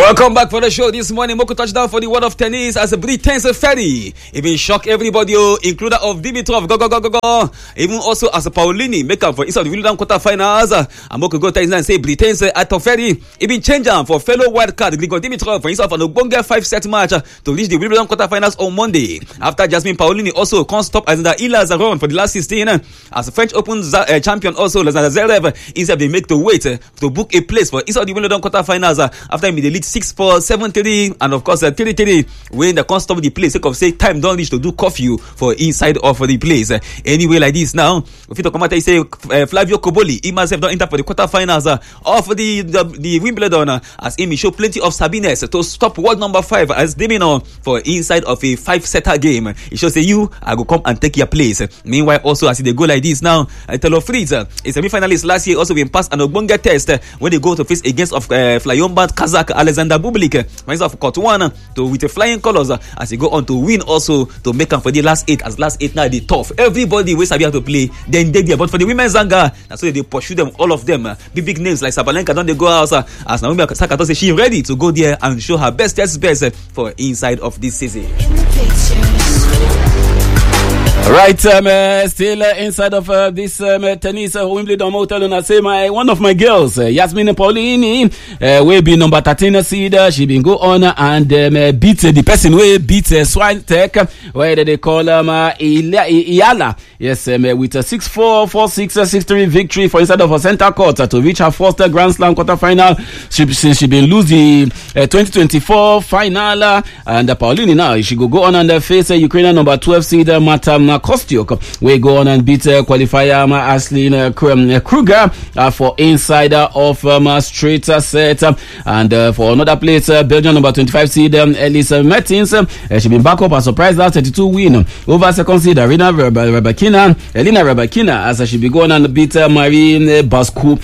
Welcome back for the show this morning. Moko touchdown for the world of tennis as a Britain's Ferry. Even shock everybody, including of Dimitrov. Go. Even also as a Paulini, make up for inside the Wimbledon quarterfinals. And Moko go and say Britain's at Ferry. Even change for fellow wild card Grigor Dimitrov for inside an Obonga 5-set match to reach the Wimbledon quarterfinals on Monday. After Jasmine Paulini also can't stop as the Ila Zaron for the last 16. As a French Open champion also Lazar Zverev instead they make the wait to book a place for inside the Wimbledon quarterfinals after he lead 6-4, 7-3, and of course 3-3 when they can't stop the place. Sake of say time don't reach to do curfew for inside of the place. Anyway, like this now, if you talk about say Flavio Koboli, he must have done enter for the quarterfinals of the Wimbledon as he show plenty of Sabines to stop world number 5 as Demino for inside of a 5-setter game. He should say you I go come and take your place. Meanwhile, also as they go like this now, Telo Fritz, a semi-finalist last year, also been passed an Obonga test when they go to face against of Flyombat Kazakh Alexander Bublik. Finds off court 1 to with the flying colors as he go on to win also to make up for the last 8 as last 8 now the tough. Everybody waits to be able to play then they there. But for the women's Zanga, that's why they pursue them all of them. Big names like Sabalenka don't they go out as Naomi Osaka say she ready to go there and show her best for inside of this season. Right, still inside of this tennis Wimbledon hotel, and I say one of my girls, Yasmin Paulini, will be number 13 seed. She been go on and beat the person way beat Swiatek, where they call Iala. Yes, with a 6-4, 4-6, 6-3 victory for inside of a center court to reach her first Grand Slam quarterfinal. She been lose the 2024 final, and Paulini now she go on and face Ukrainian number 12 seed Marta Kostyuk. We go on and beat qualifier Aslin Kruger for insider of straight set, and for another place Belgium number 25 seed Elise Mertens. She been back up a surprise last 32 win over second seed Elena Rybakina as she be going and beat Marine Buskova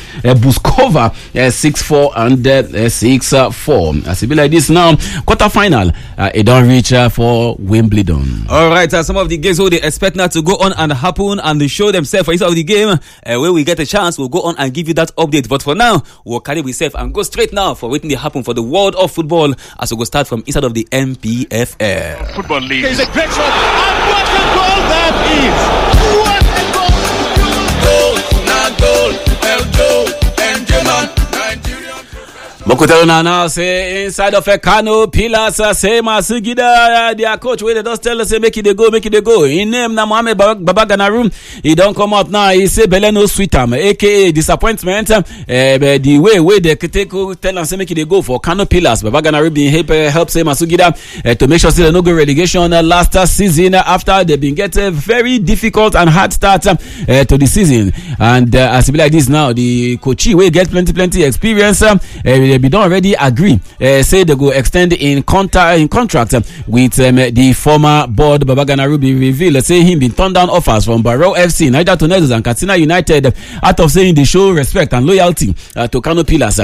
6-4 and 6-4. As it be like this now, quarterfinal it don't reach for Wimbledon. All right, some of the games who they expect now to go on and happen and show themselves for inside of the game. When we get a chance, we'll go on and give you that update. But for now, we'll carry ourselves and go straight now for waiting to happen for the world of football as we go start from inside of the MPFL. Football League. It's a great shot, and what a goal that is! What a goal! Mokuteluna now say inside of a Kano Pillars say Masugida their coach where they just tell us say make it go. In name na Mohamed Babaganaru. He don't come out now. He say Beleno Sweetam, aka disappointment. The way they take tell and say make it go for Kano Pillars. Babaganaru been help say Masugida to make sure say they no go relegation last season after they been get a very difficult and hard start to the season. And as it be like this now, the coach we get plenty experience. They don't already agree. Say they go extend in contract with the former board. Babaganaru be revealed. Say him been turned down offers from Barrow FC, Niger Tornadoes, and Katsina United out of saying they show respect and loyalty to Kano Pillars.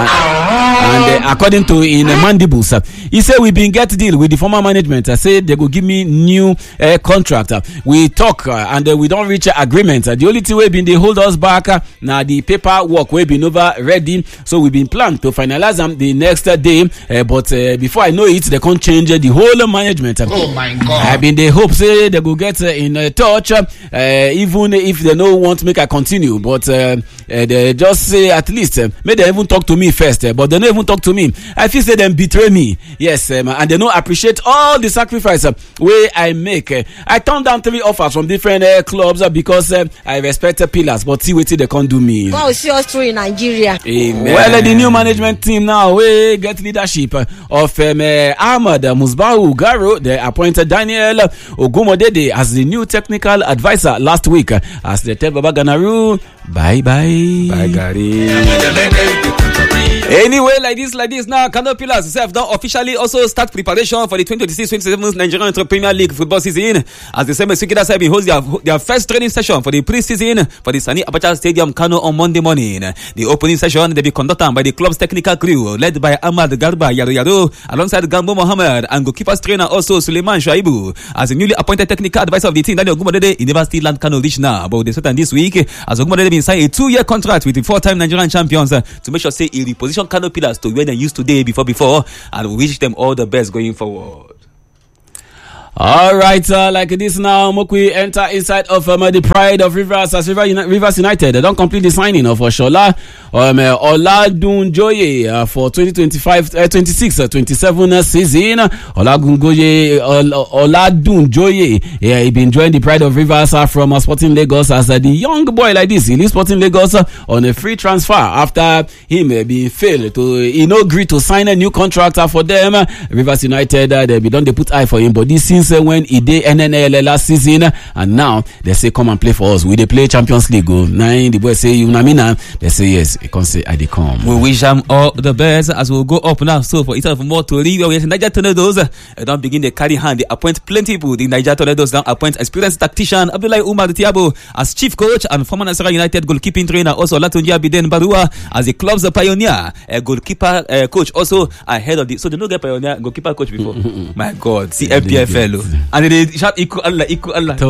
And according to in Mandibles, he said we been get deal with the former management. I say they go give me new contract. We talk and we don't reach agreement. The only thing we been they hold us back now the paperwork we been over ready. So we been planned to finalize them the next day. But before I know it, they can't change the whole management. Oh my God! I been they hope say they go get in touch, even if they no want to make a continue. But they just say at least may they even talk to me first. But they don't even talk to me. I feel say them betray me. Yes, and they don't appreciate all the sacrifice way I make. I turned down 3 offers from different clubs because I respect Pillars, but see what they can't do me. God will see us through in Nigeria. Amen. Well, the new management team now we get leadership of Ahmad Musbahu Garo. They appointed Daniel Ogumodede as the new technical advisor last week as they tell Babaganaru bye Gary. Anyway, like this now, Kano Pillars itself don't officially also start preparation for the 2026-2027 Nigerian Premier League football season as the same Sukida Sabi hosts their first training session for the pre-season for the Sani Abacha Stadium Kano on Monday morning. The opening session they be conducted by the club's technical crew led by Ahmad Garba Yaro alongside Gambo Mohammed and goalkeepers trainer also Suleiman Shaibu. As the newly appointed technical advisor of the team, Daniel Ogumodede, he never still land Kano reach now, but they certain this week as Ogumodede been signed a 2-year contract with the 4-time Nigerian champions to make sure say he reposition transition Kano Pillars to where they used today before, and we wish them all the best going forward. All right, like this now, Mokwe enter inside of the pride of Rivers as Rivers United. They don't complete the signing of Shola Oladunjoye for 2025-26-27 season. Oladunjoye, he been joined the pride of Rivers from Sporting Lagos as the young boy like this. He leaves Sporting Lagos on a free transfer after him being failed to agree to sign a new contract for them. Rivers United, they put eye for him, but this since when he did NNL last season, and now they say come and play for us. We they play Champions League. Now the boys say you know me now. They say yes. He can say I they come. We wish them all the best as we'll go up now. So for instead of more to leave, we Niger Tornadoes don't begin the carry hand. They appoint plenty people. The Niger Tornadoes now appoint experienced tactician Abdullahi Umar Tiabo as chief coach and former Nasarawa United goalkeeping trainer. Also Latunji Abiden Barua as the club's pioneer goalkeeper coach. Also ahead of the so they don't get pioneer goalkeeper coach before. My God, see FPFL. And they shout equal Allah. Keep them now.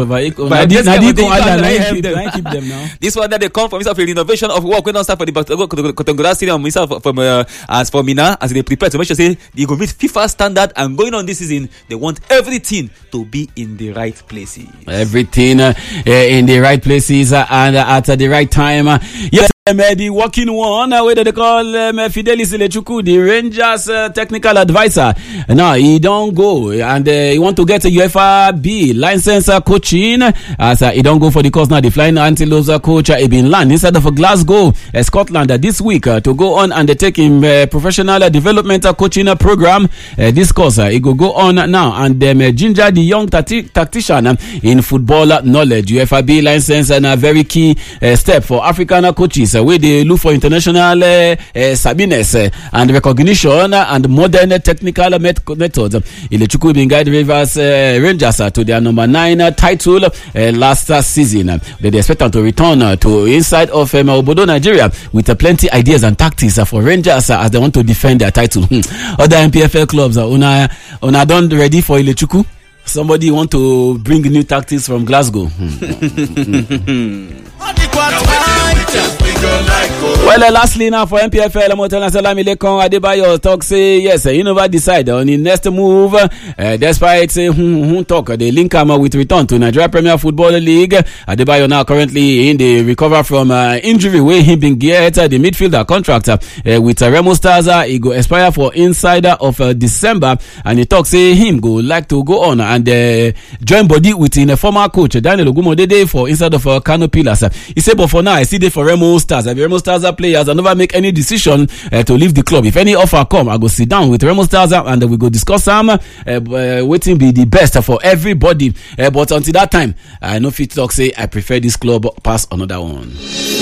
This one that they come from the innovation of work. We don't start for the Kotongora Stadium from as for Mina as they prepare to make sure say they go meet FIFA standard and going on this season. They want everything to be in the right places. Everything in the right places and at the right time. Yes. The working one, where they call Fidelis Lechuku, the Rangers technical advisor. Now he don't go and he want to get a UEFA B license coaching. As he don't go for the course now, the Flying Antelopes coach he been land inside of Glasgow, Scotland this week to go on and take him professional development coaching program. This course he go on now and ginger the young tactician in football knowledge. UEFA B license and a very key step for African coaches. Where they look for international sabiness and recognition and modern technical methods. Ilechukwu been guide Rivers Rangers to their number 9 title last season. They expect them to return to inside of Obodo, Nigeria with plenty ideas and tactics for Rangers as they want to defend their title. Other MPFL clubs una done ready for Ilechukwu? Somebody want to bring new tactics from Glasgow? Well, lastly now for MPFL, Motela Salami Lekon Adebayo talk say yes, you never decide on the next move. Despite say talk the link with return to Nigeria Premier Football League. Adebayo now currently in the recover from injury where he been get the midfielder contract with Remo Stars. He go expire for inside of December, and he talk say him go like to go on and join body with a former coach Daniel Ogumodede for inside of Kano Pillars. He said, but for now I see there for Remo Stars. Remo Stars players I never make any decision to leave the club. If any offer come, I go sit down with Remo Stars and we go discuss some waiting be the best for everybody. But until that time, I know fit talk say I prefer this club past another one.